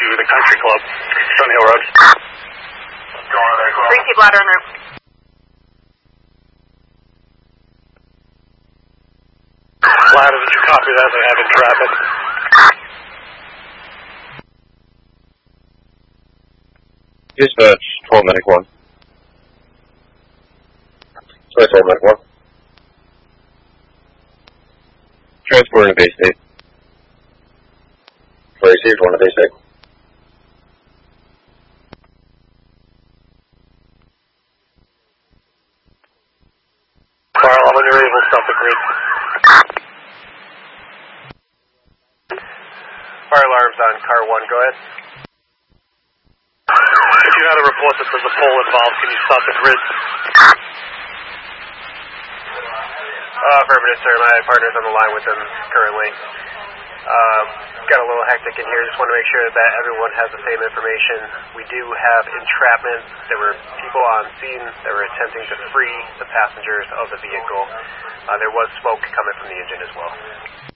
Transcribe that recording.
to the country club, Stony Hill Road. 3 keep ladder en route. Ladder, did you copy that? They have entrapment. Dispatch, 12 medic 1. 12 medic 1. Transporting to base state. For received, 1 to base state. Carl, when you're able, stop the grid. Fire alarms on car 1, go ahead. If you had a report that there's a pole involved, can you stop the grid? Affirmative, sir. My partner's on the line with them currently. Got a little hectic in here. Just want to make sure that everyone has the same information. We do have entrapment. There were people on scene that were attempting to free the passengers of the vehicle. There was smoke coming from the engine as well.